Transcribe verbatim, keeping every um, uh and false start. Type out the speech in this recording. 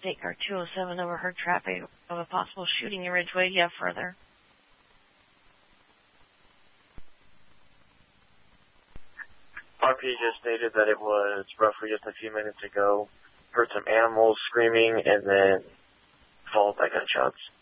State Guard two oh seven overheard traffic of a possible shooting in Ridgeway. Do you have further? R P just stated that it was roughly just a few minutes ago. Heard some animals screaming and then followed by gunshots.